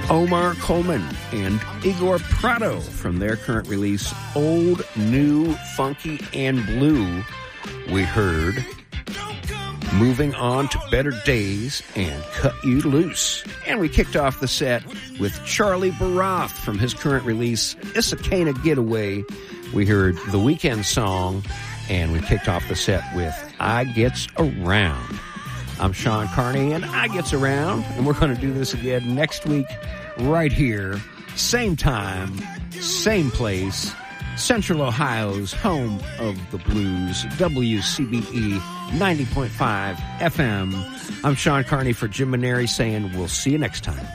Omar Coleman and Igor Prado from their current release, Old, New, Funky, and Blue. We heard Moving On to Better Days and Cut You Loose. And we kicked off the set with Charlie Baroth from his current release, Issaquena Getaway. We heard The Weeknd Song, and we kicked off the set with I Gets Around. I'm Sean Carney, and I Gets Around, and we're going to do this again next week right here, same time, same place, Central Ohio's home of the blues, WCBE 90.5 FM. I'm Sean Carney for Jim Maneri saying we'll see you next time.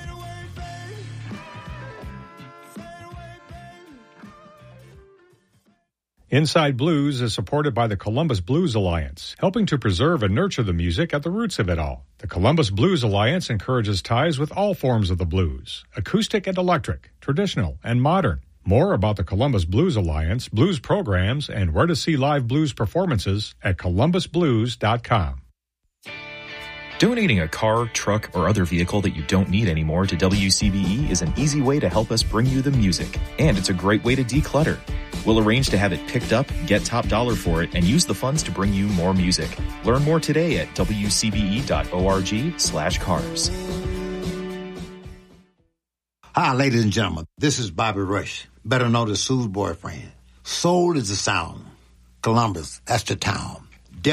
Inside Blues is supported by the Columbus Blues Alliance, helping to preserve and nurture the music at the roots of it all. The Columbus Blues Alliance encourages ties with all forms of the blues, acoustic and electric, traditional and modern. More about the Columbus Blues Alliance, blues programs, and where to see live blues performances at columbusblues.com. Donating a car, truck, or other vehicle that you don't need anymore to WCBE is an easy way to help us bring you the music, and it's a great way to declutter. We'll arrange to have it picked up, get top dollar for it, and use the funds to bring you more music. Learn more today at wcbe.org/cars. Hi, ladies and gentlemen. This is Bobby Rush, better known as Sue's boyfriend. Soul is the sound. Columbus, that's the town.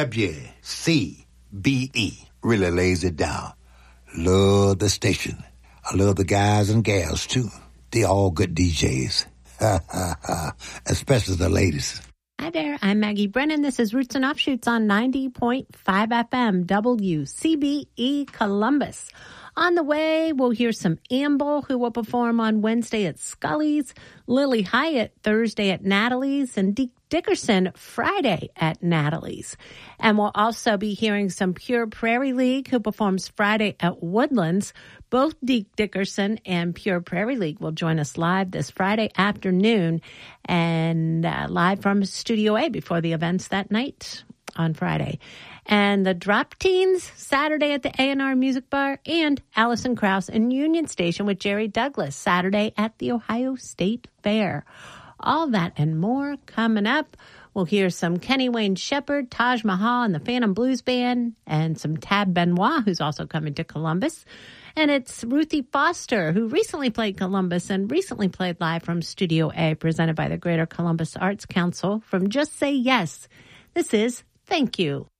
WCBE really lays it down. Love the station. I love the guys and gals, too. They all good DJs. Especially the ladies. Hi there, I'm Maggie Brennan. This is Roots and Offshoots on 90.5 FM, WCBE Columbus. On the way, we'll hear some Amble, who will perform on Wednesday at Scully's, Lily Hyatt Thursday at Natalie's, and Deke Dickerson Friday at Natalie's. And we'll also be hearing some Pure Prairie League, who performs Friday at Woodlands. Both Deke Dickerson and Pure Prairie League will join us live this Friday afternoon and live from Studio A before the events that night on Friday. And the Drop Teens Saturday at the A&R Music Bar, and Allison Krauss in Union Station with Jerry Douglas Saturday at the Ohio State Fair. All that and more coming up. We'll hear some Kenny Wayne Shepherd, Taj Mahal and the Phantom Blues Band, and some Tab Benoit, who's also coming to Columbus. And it's Ruthie Foster, who recently played Columbus and recently played live from Studio A, presented by the Greater Columbus Arts Council from Just Say Yes. This is Thank You.